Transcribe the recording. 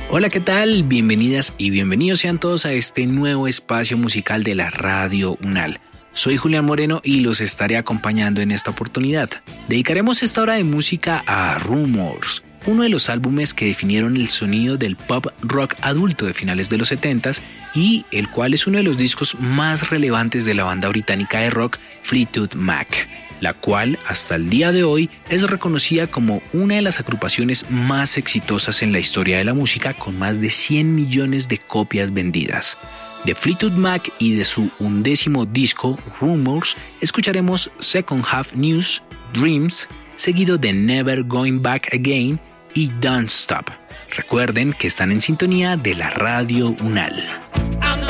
Hola, ¿qué tal? Bienvenidas y bienvenidos sean todos a este nuevo espacio musical de la Radio UNAL. Soy Julián Moreno y los estaré acompañando en esta oportunidad. Dedicaremos esta hora de música a Rumours, uno de los álbumes que definieron el sonido del pop rock adulto de finales de los 70s y el cual es uno de los discos más relevantes de la banda británica de rock Fleetwood Mac, la cual hasta el día de hoy es reconocida como una de las agrupaciones más exitosas en la historia de la música, con más de 100 millones de copias vendidas. De Fleetwood Mac y de su 11º disco, Rumours, escucharemos Second Half News, Dreams, seguido de Never Going Back Again y Don't Stop. Recuerden que están en sintonía de la Radio UNAL.